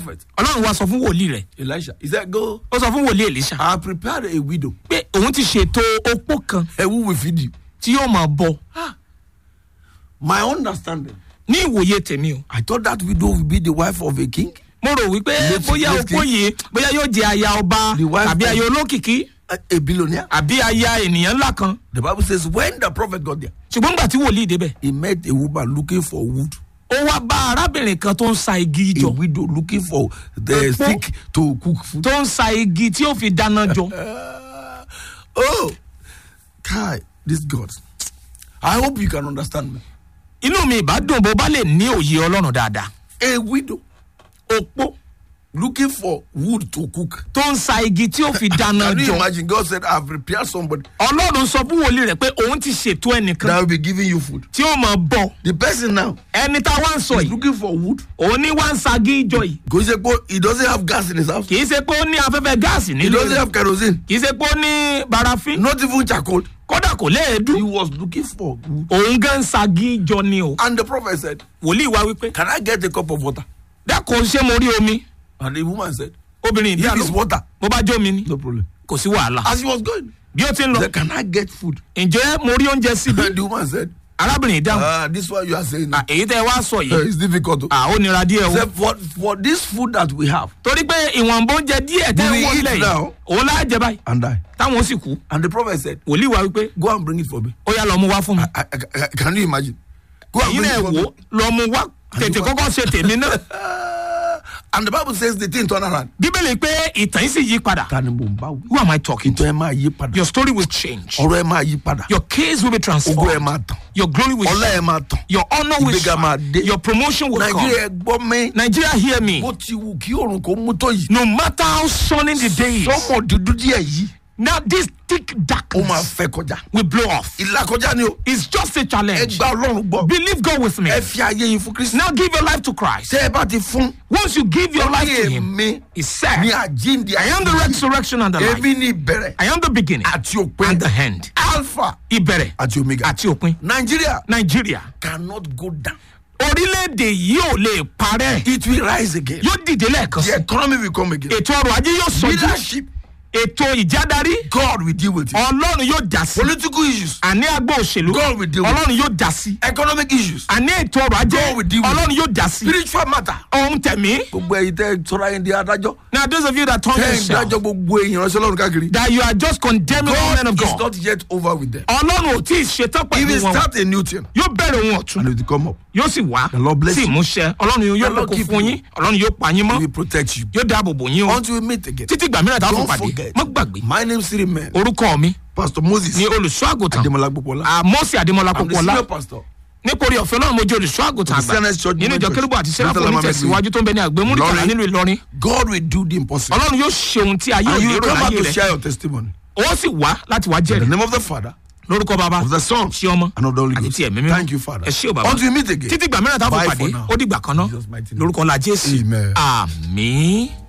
prophet. Ọlọ́run wá sọ fún wòlíì rẹ̀. Elisha. He said, go. Ó sọ fún wòlíì Èlíṣà I have prepared a widow pé òun ti ṣètò opó kan who will feed you. tí yóò máa bọ́. My understanding, Ní ìwòye tèmi o, I thought that widow will be the wife of a king. mo rò wípé bóyá opó yìí bóyá yóò jẹ aya ọba The wife àbí of- aya olókìkí A billionaire. àbí aya ènìyàn ńlá kan. The Bible says when the prophet got there, Ṣùgbọ́n nígbà tí wòlíì débẹ̀, he met a woman looking for wood. ó wá bá arábìnrin kan tó ń sa igi A jọ, widow looking for the stick to cook food. tó ń sa igi tí ó fi dáná jọ. Oh, Kai, this God. I hope you can understand me. Inú mi ìbá dùn bó bá lè ní òye Ọlọ́run dáadáa. A widow Opó looking for wood to cook. tó ń sa igi tí ó fi dáná Can you jọ. imagine? God said, I've prepared somebody Ọlọ́run sọ fún wòlíì rẹ̀ pé òun ti ṣètò ẹnìkan that will be giving you food. tí ó máa bọ̀. The person now Ẹni tá a wá ń sọ is yìí, looking for wood. òun ní wá ń sagi jọ yìí. He doesn't have gas in his house. Kì í ṣe pé ó ní afẹ́fẹ́ gáàsì He nílé doesn't rẹ̀. have kerosene. Kì í ṣe pé ó ní barafin. Not even charcoal. Kódà kò léèdú. He was looking for wood. Òun gan ń sagi jọ ni o. And the prophet said, Wòlíì wá wípé, can I get a cup of water? dákun ṣé mo rí omi? And the woman said, Obìnrin ìdí if it's àlọ́. water, Mo bá jó omi ni. no problem. Kò sí wàhálà. As he was going, Bí ó ti ń he lọ, said, can I get food? ǹjẹ́ mo rí oúnjẹ síbi? And the woman said, Arábìnrin ìdáhùn. this one you are saying now, Èyí tẹ́ wá sọ yìí, it's difficult. ó nira díẹ̀ He o. said, for this food that we have, Torí pé ìwọ̀nba oúnjẹ díẹ̀ tẹ́ We wọ́n eat lẹ̀ yìí, now. òun láà jẹ báyìí. and die. Táwọn sì kú. And the prophet said, Wòlíì wá wípé, go and bring it for me. ó yá lọ mú wá fún mi. Can you imagine? Go and Ẹ̀yin bring náà it for wò me. lọ mú wá. Tètè kọ́kọ́ ṣe tèmi náà. And the Bible says the thing turn around. Bíbélì pé ìtàn yìí sì yí padà. Tani mo ń bá wí? Who am I talking to? Ìtàn ẹ máa yí padà. Your story will change. Ọ̀rọ̀ ẹ máa yí padà. Your case will be Ògo ẹ transformed. máa tàn. Your glory will Ọlá ẹ shine. máa tàn. Your honor will Ìgbéga máa shine. dé. Your promotion will come. Nàìjíríà ẹ gbọ́ mi. Nigeria, hear me. Bó ti wù kí òrùn kó mú tó yìí. No matter how sunny the days, Sọ́mọ̀ dúdú díẹ̀ yìí. now this thick Ó máa darkness fẹ́ kọjá. will blow off. Ìlàkọjá ni o. It's just a Ẹ challenge. gba Ọlọ́run gbọ́. Believe God with me. Ẹ fi ayé yín fún Kristi. Now give your life to Christ. Tẹ́ ẹ bá ti fún. Once you give your life to Him, Èmi He said, ní àjíǹde. I am the resurrection and the life. Èmi ní ìbẹ̀rẹ̀ I am the beginning àti òpin. and the end. Alpha Ìbẹ̀rẹ̀ àti Omega. àti òpin. Nigeria Nigeria. cannot go down. Orílẹ̀-èdè yìí ò lè parẹ́. It will rise again. Yóò dìde lẹ́ẹ̀kan The sí. economy will come again. Ètò ọrọ̀ ajé yóò sọjú. Leadership, Ètò ìjádarí. God will deal with it. Ọlọ́run yóò dá sí. Political issues, Àní agbó òṣèlú. God will deal with it. Ọlọ́run yóò dá sí. Economic issues, Àní ètò ọrọ̀ ajé. God will deal with it. Ọlọ́run yóò dá sí. spiritual matter. Ohun tẹ̀mí. Gbogbo ẹ̀yin tẹ́ sọ́ra ẹ̀yin di adájọ́. Now those of you that turn Tẹ́ ẹ̀ ń yourself dájọ́ gbogbo èèyàn ránṣẹ́ lọ́run káàkiri. that you are just condemning all men of God is God. not yet over with them. Ọlọ́run ò tí ì ṣetán He pẹ̀lú will wọn. start a new thing Yóò bẹ̀rẹ̀ ohun ọ̀tun. and it will come up. Yóò sì wá The Lord bless sí you. ìmúṣẹ. Ọlọ́run yóò The Lord kókó keep fún you. yín. Ọlọ́run yóò pa yín He mọ́. will protect you. Yóò dáàbò bò yín o. Until we meet again. Títí ìgbà mìíràn táwọn Don't pàdé. forget. Má gbàgbé. My name is Siri Man. Orúkọ mi Pastor Moses ni olùṣọ́ àgùntàn. Ademola Gbopola. Àmọ́sí Adémọ́lá I'm the Pópóọlá. senior pastor. Nítorí ọ̀fẹ́ náà mo jẹ́ olùṣọ́ àgùntàn Of the àgbà Sinai Church nínú ìjọ Church. Kérúbù àti Séráfù Mr. onítẹ̀síwájú tó ń bẹ ní àgbémúrìkàlà Ìlọrin. nílùú Ìlọrin. God will do the impossible. Ọlọ́run yóò ṣe ohun tí ayé And you òlérò will come back láyé to rẹ̀. share your testimony. Ó sì wá láti wá In the jẹ́rìí name of the Father, lórúkọ bàbá of the Son, ṣé ọmọ and of the Holy àti Ghost. ti ẹ̀mí mímọ́. Thank you, Father. Ẹ ṣé o bàbá. Until we meet again. Títí ìgbà mìíràn táwọn Bye pàdé for now. ó dìgbà kan náà In Jesus' mighty name. lórúkọ la Jésù. Amen. Àmín.